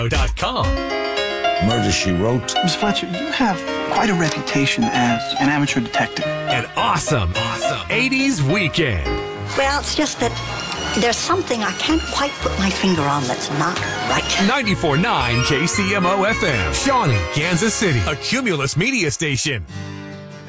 .com. Murder, She Wrote. Miss Fletcher, you have quite a reputation as an amateur detective. An awesome 80s weekend. Well, it's just that there's something I can't quite put my finger on that's not right. 94.9 KCMO FM. Shawnee, Kansas City. A Cumulus media station.